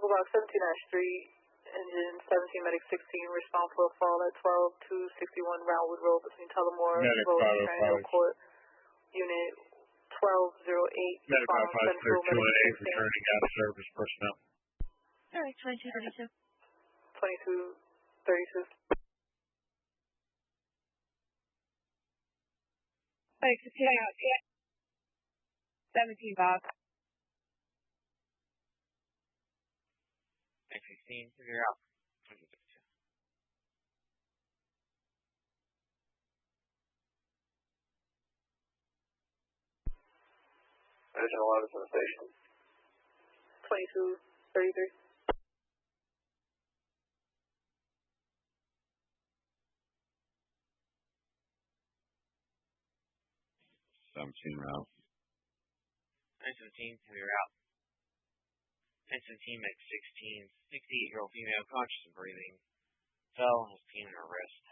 Bulldog 17-3, engine 17, medic 16, respond for a fall at 12-261 Roundwood Road between Tullamore Road and Triangle Court. Unit 1208, Medic respond Central, medic 16. returning out of service personnel. Alright, 2232. 2232. Medic 16 out, yeah. 17 Bob. Medic 16, figure out. 2232. Additional 11 to the station. 2233. 17 route. 917, heavy route. 917, medic 16, 68-year-old female, conscious and breathing, fell and was seen in her wrist.